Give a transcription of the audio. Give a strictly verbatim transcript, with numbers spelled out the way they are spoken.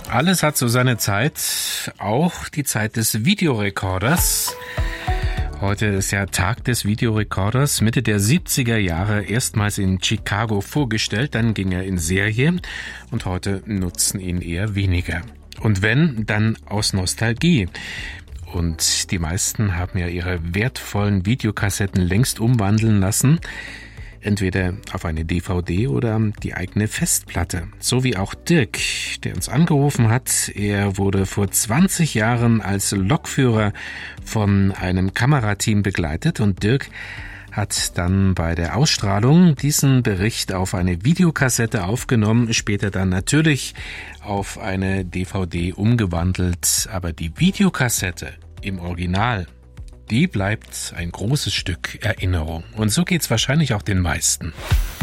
Alles hat so seine Zeit, auch die Zeit des Videorekorders. Heute ist ja Tag des Videorekorders, Mitte der siebziger Jahre erstmals in Chicago vorgestellt, dann ging er in Serie und heute nutzen ihn eher weniger. Und wenn, dann aus Nostalgie. Und die meisten haben ja ihre wertvollen Videokassetten längst umwandeln lassen, entweder auf eine D V D oder die eigene Festplatte. So wie auch Dirk, der uns angerufen hat. Er wurde vor zwanzig Jahren als Lokführer von einem Kamerateam begleitet und Dirk hat dann bei der Ausstrahlung diesen Bericht auf eine Videokassette aufgenommen, später dann natürlich auf eine D V D umgewandelt. Aber die Videokassette im Original, die bleibt ein großes Stück Erinnerung. Und so geht's wahrscheinlich auch den meisten.